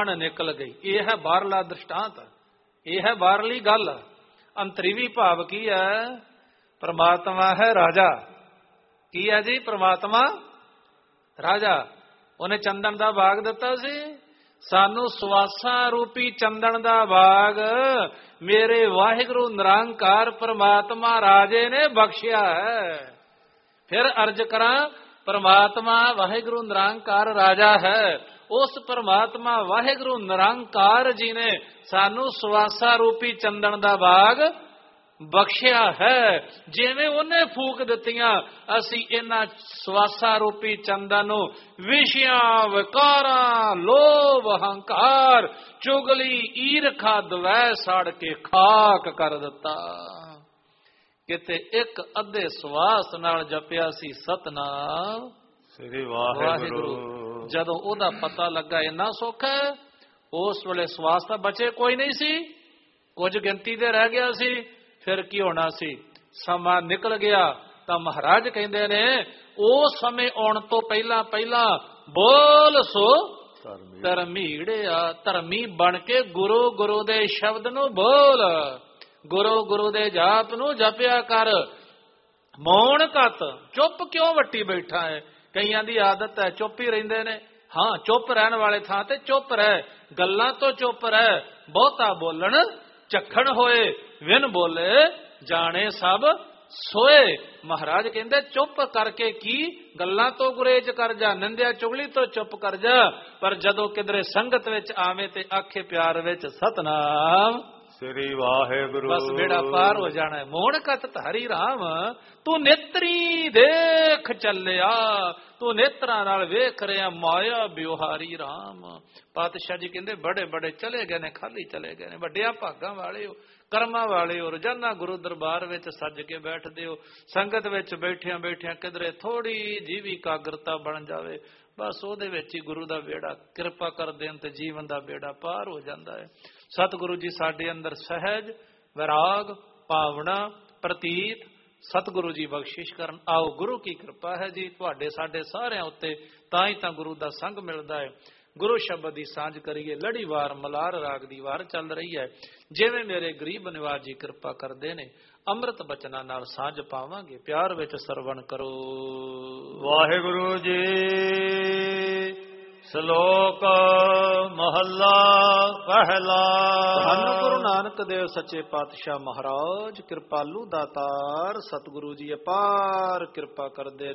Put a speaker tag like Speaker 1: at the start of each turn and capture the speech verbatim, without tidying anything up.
Speaker 1: ਬਣ ਨਿਕਲ ਗਈ। ਇਹ ਹੈ ਬਾਹਰਲਾ ਦ੍ਰਿਸ਼ਟਾਂਤ, ਇਹ ਹੈ ਬਾਹਰਲੀ ਗੱਲ। ਅੰਤਰੀਵੀ ਭਾਵ ਕੀ ਹੈ? ਪਰਮਾਤਮਾ ਹੈ ਰਾਜਾ। ਕੀ ਹੈ ਜੀ? ਪਰਮਾਤਮਾ ਰਾਜਾ। ਉਹਨੇ ਚੰਦਨ ਦਾ ਬਾਗ ਦਿੱਤਾ ਸੀ ਸਾਨੂੰ, ਸਵਾਸਾਂ ਰੂਪੀ ਚੰਦਨ ਦਾ ਬਾਗ ਮੇਰੇ ਵਾਹਿਗੁਰੂ ਨਿਰੰਕਾਰ ਪਰਮਾਤਮਾ ਰਾਜੇ ਨੇ ਬਖਸ਼ਿਆ ਹੈ। ਫਿਰ ਅਰਜ ਕਰਾਂ, ਪਰਮਾਤਮਾ ਵਾਹਿਗੁਰੂ ਨਿਰੰਕਾਰ ਰਾਜਾ ਹੈ, ਉਸ ਪਰਮਾਤਮਾ ਵਾਹਿਗੁਰੂ ਨਿਰੰਕਾਰ ਜੀ ਨੇ ਸਾਨੂੰ ਸਵਾਸਾਂ ਰੂਪੀ ਚੰਦਨ ਦਾ ਬਾਗ ਬਖਸ਼ਿਆ ਹੈ। ਜਿਵੇਂ ਉਹਨੇ ਫੂਕ ਦਿੱਤੀਆਂ, ਅਸੀਂ ਇਹਨਾਂ ਸਵਾਸਾਂ ਰੂਪੀ ਚੰਦਨ ਨੂੰ ਵਿਸ਼ਿਆਂ, ਵਿਕਾਰਾਂ, ਲੋਭ, ਹੰਕਾਰ, ਚੁਗਲੀ, ਈਰਖਾ, ਦਵੈ ਸਾੜ ਕੇ ਖਾਕ ਕਰ ਦਿੱਤਾ। ਕਿਤੇ ਇੱਕ ਅੱਧੇ ਸਵਾਸ ਨਾਲ ਜਪਿਆ ਸੀ ਸਤਨਾਮ
Speaker 2: ਸ੍ਰੀ ਵਾਹਿਗੁਰੂ।
Speaker 1: ਜਦੋਂ ਉਹਦਾ ਪਤਾ ਲੱਗਾ ਇੰਨਾ ਸੁੱਖ ਹੈ, ਉਸ ਵੇਲੇ ਸਵਾਸ ਤਾਂ ਬਚੇ ਕੋਈ ਨਹੀਂ ਸੀ, ਕੁਝ ਗਿਣਤੀ ਦੇ ਰਹਿ ਗਿਆ ਸੀ। ਫਿਰ ਕੀ ਹੋਣਾ ਸੀ? ਸਮਾਂ ਨਿਕਲ ਗਿਆ ਤਾਂ ਮਹਾਰਾਜ ਕਹਿੰਦੇ ਨੇ, ਉਸ ਸਮੇਂ ਆਉਣ ਤੋਂ ਪਹਿਲਾਂ ਪਹਿਲਾਂ ਬੋਲ ਸੋ ਧਰਮੀੜਿਆ। ਧਰਮੀ ਬਣ ਕੇ ਗੁਰੂ ਗੁਰੂ ਦੇ ਸ਼ਬਦ ਨੂੰ ਬੋਲ, ਗੁਰੂ ਗੁਰੂ ਦੇ ਜਾਪ ਨੂੰ ਜਪਿਆ ਕਰ। ਮੌਨ ਘੱਤ, ਚੁੱਪ ਕਿਉਂ ਵੱਟੀ ਬੈਠਾ ਹੈ? ਕਈਆਂ ਦੀ ਆਦਤ ਹੈ ਚੁੱਪ ਹੀ ਰਹਿੰਦੇ ਨੇ। ਹਾਂ, ਚੁੱਪ ਰਹਿਣ ਵਾਲੇ ਥਾਂ ਤੇ ਚੁੱਪ ਰਹਿ, ਗੱਲਾਂ ਤੋਂ ਚੁੱਪ ਰਹਿ। ਬਹੁਤਾ ਬੋਲਣ ਝੱਖਣ ਹੋਏ, ਵਿਨ ਬੋਲੇ ਜਾਣੇ ਸਭ ਸੋਏ। ਮਹਾਰਾਜ ਕਹਿੰਦੇ ਚੁੱਪ ਕਰਕੇ ਕੀ, ਗੱਲਾਂ ਤੋਂ ਗੁਰੇਜ ਕਰ ਜਾ, ਨਿੰਦਿਆ ਚੁਗਲੀ ਤੋਂ ਚੁੱਪ ਕਰ ਜਾ। ਪਰ ਜਦੋਂ ਕਿਧਰੇ ਸੰਗਤ ਵਿੱਚ ਆਵੇਂ ਤੇ ਆਖੇ ਪਿਆਰ ਵਿੱਚ ਸਤਨਾਮ
Speaker 2: ਸ੍ਰੀ ਵਾਹਿਗੁਰੂ,
Speaker 1: ਬਸ ਬੇੜਾ ਪਾਰ ਹੋ ਜਾਣਾ ਹੈ। ਮੋਹਣ ਕਤ ਹਰੀ ਰਾਮ, ਤੂੰ ਨੇਤਰੀ ਦੇਖ ਚੱਲਿਆ, ਤੂੰ ਨੇਤਰਾਂ ਨਾਲ ਵੇਖ ਰਿਹਾ ਮਾਇਆ ਬਿਵਹਾਰੀ ਰਾਮ। ਪਾਤਸ਼ਾਹ ਜੀ ਕਹਿੰਦੇ ਬੜੇ ਬੜੇ ਚਲੇ ਗਏ ਨੇ, ਖਾਲੀ ਚਲੇ ਗਏ ਨੇ। ਵੱਡਿਆਂ ਭਾਗਾਂ ਵਾਲੇ ਹੋ, ਕਰਮਾਂ ਵਾਲੇ ਹੋ, ਰੋਜ਼ਾਨਾ ਗੁਰੂ ਦਰਬਾਰ ਵਿੱਚ ਸੱਜ ਕੇ ਬੈਠਦੇ ਹੋ। ਸੰਗਤ ਵਿੱਚ ਬੈਠਿਆਂ ਬੈਠਿਆਂ ਕਿਧਰੇ ਥੋੜੀ ਜਿਹੀ ਵੀ ਇਕਾਗਰਤਾ ਬਣ ਜਾਵੇ, ਬਸ ਉਹਦੇ ਵਿੱਚ ਹੀ ਗੁਰੂ ਦਾ ਬੇੜਾ ਕਿਰਪਾ ਕਰ ਦੇਣ ਤੇ ਜੀਵਨ ਦਾ ਬੇੜਾ ਪਾਰ ਹੋ ਜਾਂਦਾ ਹੈ। ਸਤਿਗੁਰੂ ਜੀ ਸਾਡੇ ਅੰਦਰ ਸਹਿਜ, ਵਿਰਾਗ, ਭਾਵਨਾ, ਪ੍ਰਤੀਤ ਸਤਿਗੁਰੂ ਜੀ ਬਖਸ਼ਿਸ਼ ਕਰਨ। ਆਓ ਗੁਰੂ ਕੀ ਕਿਰਪਾ ਹੈ ਜੀ ਤੁਹਾਡੇ ਸਾਡੇ ਸਾਰਿਆਂ ਉੱਤੇ, ਤਾਂ ਹੀ ਤਾਂ ਗੁਰੂ ਦਾ ਸੰਗ ਮਿਲਦਾ ਹੈ। ਗੁਰੂ ਸ਼ਬਦ ਦੀ ਸਾਂਝ ਕਰੀਏ। ਲੜੀਵਾਰ ਮਲਾਰ ਰਾਗ ਦੀ ਵਾਰ ਚੱਲ ਰਹੀ ਹੈ। ਜਿਵੇਂ ਮੇਰੇ ਗਰੀਬ ਨਿਵਾਜ ਜੀ ਕਿਰਪਾ ਕਰਦੇ ਨੇ, ਅੰਮ੍ਰਿਤ ਬਚਨਾਂ ਨਾਲ ਸਾਂਝ ਪਾਵਾਂਗੇ। ਪਿਆਰ ਵਿੱਚ ਸਰਵਣ ਕਰੋ।
Speaker 2: ਵਾਹਿਗੁਰੂ ਜੀ। ਸ਼ਲੋਕ ਮਹੱਲਾ ਪਹਿਲਾ।
Speaker 1: ਧੰਨ ਗੁਰੂ ਨਾਨਕ ਦੇਵ ਸੱਚੇ ਪਾਤਸ਼ਾਹ ਮਹਾਰਾਜ, ਕਿਰਪਾਲੂ ਦਾਤਾਰ ਸਤਿਗੁਰੂ ਜੀ ਅਪਾਰ ਕਿਰਪਾ ਕਰਦੇ